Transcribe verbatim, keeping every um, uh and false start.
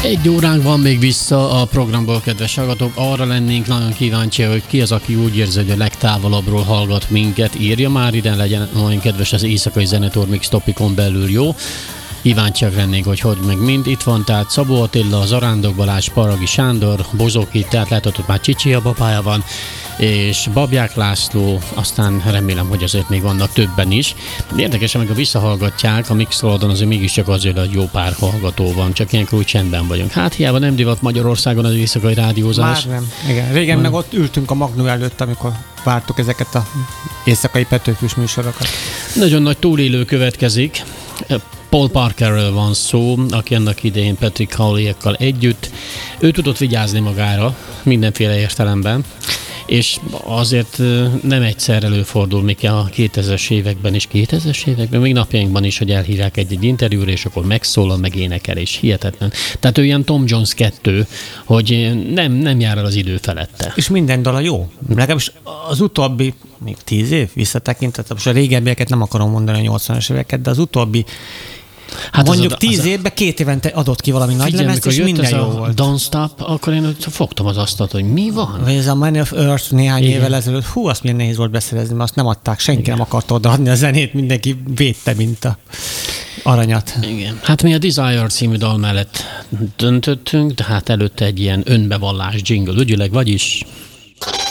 Egy óránk van még vissza a programból, kedves hallgatók. Arra lennénk nagyon kíváncsi, hogy ki az, aki úgy érzi, hogy a legtávolabbról hallgat minket. Írja már ide, legyen olyan kedves az éjszakai Zenetúr Mix topikon belül, jó? Kíváncsiak lennénk, hogy hogy meg mind. Itt van tehát Szabó Attila, Zarándok Balázs, Paragi Sándor, Bozóki, tehát láthatod már Csicsi a babája van, és Babják László, aztán remélem, hogy azért még vannak többen is. Érdekes, amikor visszahallgatják a Mixolodon, azért mégiscsak azért, hogy jó pár hallgató van, csak ilyenkor úgy csendben vagyunk. Hát hiába nem divat Magyarországon az éjszakai rádiózás. Már nem. Igen. Régen meg ott ültünk a Magnó előtt, amikor vártuk ezeket a éjszakai Petőfűs műsorokat. Nagyon nagy túlélő következik. Paul Parkerről van szó, aki annak idején Patrick Howley-ekkel együtt. Ő tudott vigyázni magára mindenféle értelemben, és azért nem egyszer előfordul még a kétezres években és kétezres években, még napjainkban is, hogy elhívják egy-egy interjúra, és akkor megszólal, meg énekel, és hihetetlen. Tehát ő ilyen Tom Jones kettő, hogy nem, nem jár el az idő felette. És minden dala jó. Legalábbis az utóbbi, még tíz év visszatekintett, most a régebbieket nem akarom mondani, a nyolcvanas éveket, de az utóbbi Hát mondjuk az a, tíz az évben két évente adott ki valami nagy lemezt, és minden jó volt. Don't Stop, akkor én fogtam az asztalt, hogy mi van? Vagy ez a Money of Earth néhány Igen. évvel ezelőtt, hú, azt milyen nehéz volt beszerezni, mert azt nem adták, senki Igen. nem akarta odaadni a zenét, mindenki védte, mint a aranyat. Igen. Hát mi a Desire című dal mellett döntöttünk, de hát előtte egy ilyen önbevallás jingle, ügyileg, vagyis...